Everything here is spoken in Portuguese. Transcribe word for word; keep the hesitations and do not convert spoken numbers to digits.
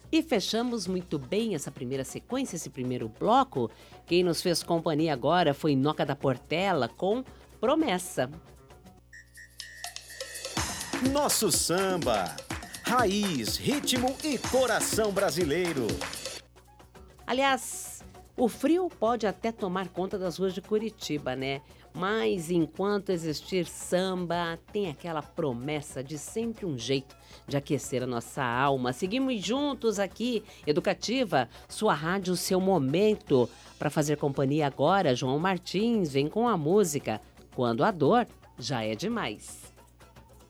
E fechamos muito bem essa primeira sequência, esse primeiro bloco. Quem nos fez companhia agora foi Noca da Portela com Promessa. Nosso samba, raiz, ritmo e coração brasileiro. Aliás, o frio pode até tomar conta das ruas de Curitiba, né? Mas enquanto existir samba, tem aquela promessa de sempre um jeito de aquecer a nossa alma. Seguimos juntos aqui, Educativa, sua rádio, seu momento. Para fazer companhia agora, João Martins vem com a música Quando a Dor Já É Demais.